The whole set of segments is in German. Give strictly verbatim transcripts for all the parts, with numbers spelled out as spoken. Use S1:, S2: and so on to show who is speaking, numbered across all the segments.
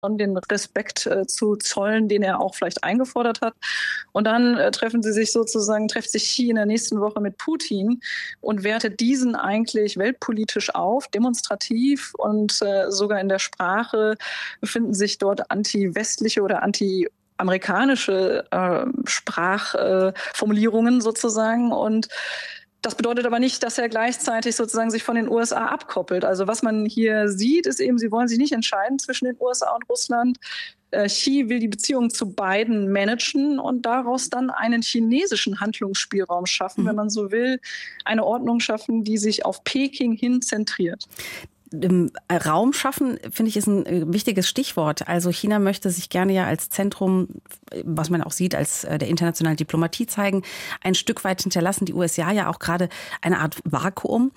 S1: und den Respekt äh, zu zollen, den er auch vielleicht eingefordert hat. Und dann äh, treffen sie sich sozusagen, trifft sich Xi in der nächsten Woche mit Putin und wertet diesen eigentlich weltpolitisch auf, demonstrativ, und äh, sogar in der Sprache befinden sich dort anti-westliche oder anti amerikanische äh, Sprachformulierungen äh, sozusagen. Und das bedeutet aber nicht, dass er gleichzeitig sozusagen sich von den U S A abkoppelt. Also was man hier sieht, ist eben, sie wollen sich nicht entscheiden zwischen den U S A und Russland. Äh, Xi will die Beziehung zu beiden managen und daraus dann einen chinesischen Handlungsspielraum schaffen, mhm. wenn man so will, eine Ordnung schaffen, die sich auf Peking hin zentriert.
S2: Raum schaffen, finde ich, ist ein wichtiges Stichwort. Also China möchte sich gerne ja als Zentrum, was man auch sieht, als der internationalen Diplomatie zeigen, ein Stück weit hinterlassen. Die U S A ja auch gerade eine Art Vakuum.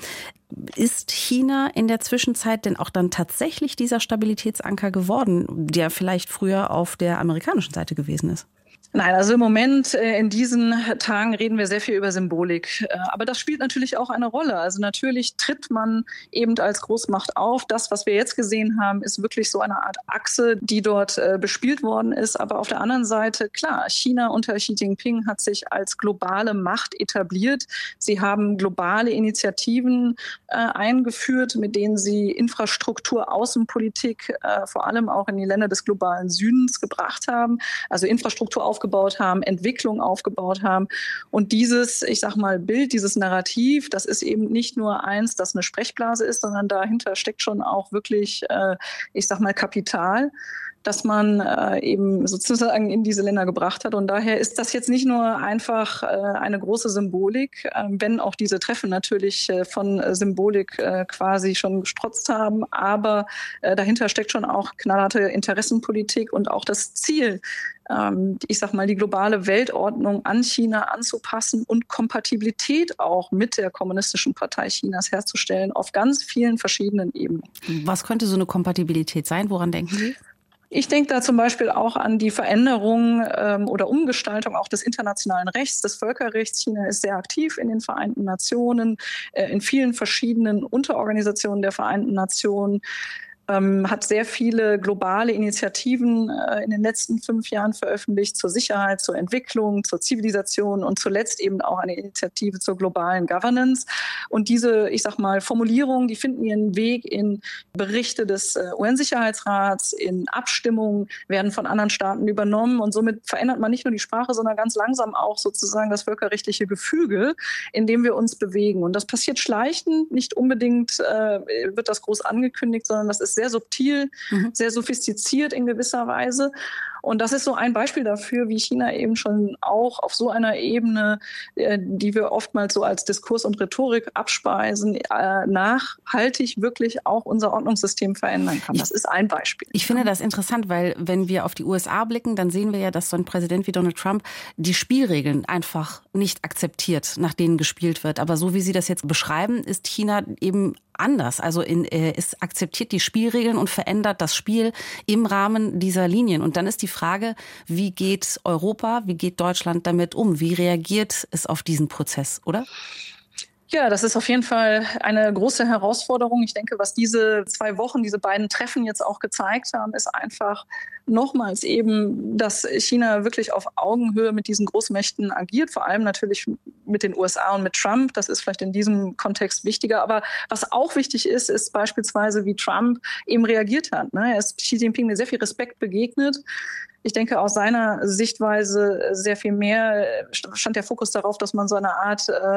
S2: Ist China in der Zwischenzeit denn auch dann tatsächlich dieser Stabilitätsanker geworden, der vielleicht früher auf der amerikanischen Seite gewesen ist?
S1: Nein, also im Moment, äh, in diesen Tagen reden wir sehr viel über Symbolik. Äh, aber das spielt natürlich auch eine Rolle. Also natürlich tritt man eben als Großmacht auf. Das, was wir jetzt gesehen haben, ist wirklich so eine Art Achse, die dort äh, bespielt worden ist. Aber auf der anderen Seite, klar, China unter Xi Jinping hat sich als globale Macht etabliert. Sie haben globale Initiativen äh, eingeführt, mit denen sie Infrastruktur, Außenpolitik äh, vor allem auch in die Länder des globalen Südens gebracht haben. Also Infrastruktur aufgebaut haben, Entwicklung aufgebaut haben. Und dieses, ich sag mal, Bild, dieses Narrativ, das ist eben nicht nur eins, das eine Sprechblase ist, sondern dahinter steckt schon auch wirklich, äh, ich sag mal, Kapital, dass man äh, eben sozusagen in diese Länder gebracht hat. Und daher ist das jetzt nicht nur einfach äh, eine große Symbolik, äh, wenn auch diese Treffen natürlich äh, von äh, Symbolik äh, quasi schon gestrotzt haben, aber äh, dahinter steckt schon auch knallharte Interessenpolitik und auch das Ziel, ähm, ich sag mal, die globale Weltordnung an China anzupassen und Kompatibilität auch mit der Kommunistischen Partei Chinas herzustellen auf ganz vielen verschiedenen Ebenen.
S2: Was könnte so eine Kompatibilität sein? Woran denken Sie?
S1: Ich denke da zum Beispiel auch an die Veränderung ähm, oder Umgestaltung auch des internationalen Rechts, des Völkerrechts. China ist sehr aktiv in den Vereinten Nationen, äh, in vielen verschiedenen Unterorganisationen der Vereinten Nationen. Ähm, hat sehr viele globale Initiativen äh, in den letzten fünf Jahren veröffentlicht zur Sicherheit, zur Entwicklung, zur Zivilisation und zuletzt eben auch eine Initiative zur globalen Governance. Und diese, ich sag mal, Formulierungen, die finden ihren Weg in Berichte des äh, U N-Sicherheitsrats, in Abstimmungen, werden von anderen Staaten übernommen. Und somit verändert man nicht nur die Sprache, sondern ganz langsam auch sozusagen das völkerrechtliche Gefüge, in dem wir uns bewegen. Und das passiert schleichend, nicht unbedingt äh, wird das groß angekündigt, sondern das ist sehr subtil, mhm. sehr sophistiziert in gewisser Weise. Und das ist so ein Beispiel dafür, wie China eben schon auch auf so einer Ebene, äh, die wir oftmals so als Diskurs und Rhetorik abspeisen, äh, nachhaltig wirklich auch unser Ordnungssystem verändern kann. Das ist ein Beispiel.
S2: Ich finde das interessant, weil wenn wir auf die U S A blicken, dann sehen wir ja, dass so ein Präsident wie Donald Trump die Spielregeln einfach nicht akzeptiert, nach denen gespielt wird. Aber so wie Sie das jetzt beschreiben, ist China eben anders. Also in, äh, es akzeptiert die Spielregeln und verändert das Spiel im Rahmen dieser Linien. Und dann ist die Frage, wie geht Europa, wie geht Deutschland damit um? Wie reagiert es auf diesen Prozess, oder?
S1: Ja, das ist auf jeden Fall eine große Herausforderung. Ich denke, was diese zwei Wochen, diese beiden Treffen jetzt auch gezeigt haben, ist einfach nochmals eben, dass China wirklich auf Augenhöhe mit diesen Großmächten agiert, vor allem natürlich mit den U S A und mit Trump. Das ist vielleicht in diesem Kontext wichtiger. Aber was auch wichtig ist, ist beispielsweise, wie Trump eben reagiert hat. Er ist Xi Jinping mit sehr viel Respekt begegnet. Ich denke, aus seiner Sichtweise sehr viel mehr stand der Fokus darauf, dass man so eine Art äh,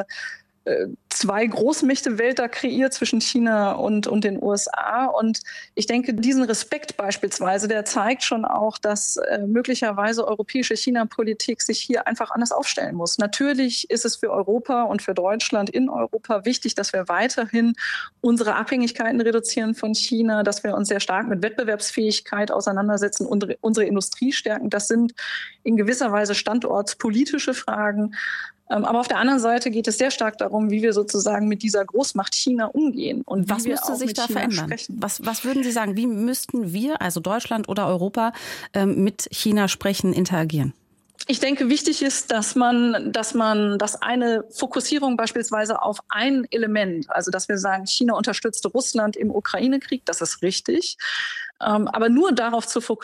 S1: zwei Großmächte-Welt da kreiert zwischen China und, und den U S A. Und ich denke, diesen Respekt beispielsweise, der zeigt schon auch, dass äh, möglicherweise europäische China-Politik sich hier einfach anders aufstellen muss. Natürlich ist es für Europa und für Deutschland in Europa wichtig, dass wir weiterhin unsere Abhängigkeiten reduzieren von China, dass wir uns sehr stark mit Wettbewerbsfähigkeit auseinandersetzen, unsere, unsere Industrie stärken. Das sind in gewisser Weise standortspolitische Fragen. Aber auf der anderen Seite geht es sehr stark darum, wie wir sozusagen mit dieser Großmacht China umgehen und
S2: was
S1: wie wir
S2: müsste
S1: auch
S2: sich
S1: mit
S2: da
S1: China
S2: verändern?
S1: Sprechen.
S2: Was, was würden Sie sagen? Wie müssten wir, also Deutschland oder Europa, ähm, mit China sprechen, interagieren?
S1: Ich denke, wichtig ist, dass man, dass man, dass eine Fokussierung beispielsweise auf ein Element, also dass wir sagen, China unterstützte Russland im Ukraine-Krieg, das ist richtig. Ähm, aber nur darauf zu fokussieren,